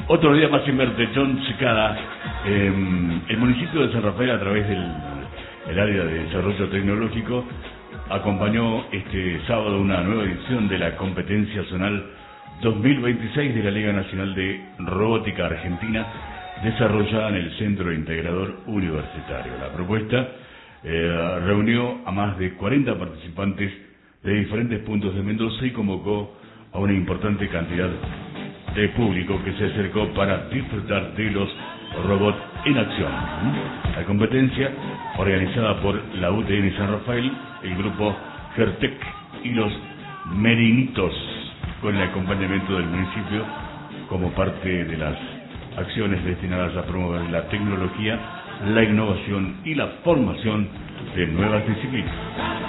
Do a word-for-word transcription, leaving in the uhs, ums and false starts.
Otro día más inverte, John Cicada. Eh, el municipio de San Rafael, a través del el área de desarrollo tecnológico, acompañó este sábado una nueva edición de la competencia zonal dos mil veintiséis de la Liga Nacional de Robótica Argentina, desarrollada en el Centro Integrador Universitario. La propuesta eh, reunió a más de cuarenta participantes de diferentes puntos de Mendoza y convocó a una importante cantidad de público que se acercó para disfrutar de los robots en acción. La competencia, organizada por la U T N San Rafael, el grupo Gertec y los Merinitos, con el acompañamiento del municipio como parte de las acciones destinadas a promover la tecnología, la innovación y la formación de nuevas disciplinas.